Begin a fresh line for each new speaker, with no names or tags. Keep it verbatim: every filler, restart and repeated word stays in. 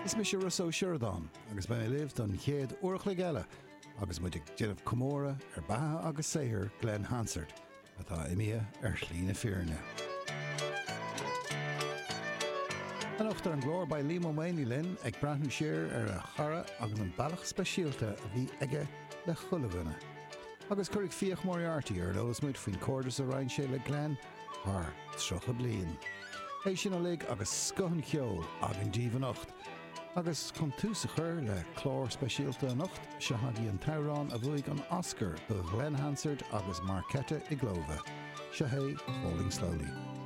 Is me sé Russo Sheridan, agus ben I liv don chéad uirchla geile, agus muid ag Jennifer Comora ar batha agus séhir Glenn Hansard, atá imia ar Slína Fearne. An ochtar an glór by Limo Maini Lynn ag brandú sér ar a chara agus an bailach speisialta a bhí aige le chulaganna. Agus chuirigh Fíoch Moriarty ar los muid faoin cordas a rein sé le Glenn, haar trocha blian. Éis sin a lig agus scohan cheol agin díomh an ocht, agus chun tús a chur le chlór speisialta an ocht se hagaí an tárán a bhuaigh an Oscar do Glenn Hansard agus Marketa i glóbha. Se hé, Falling Slowly.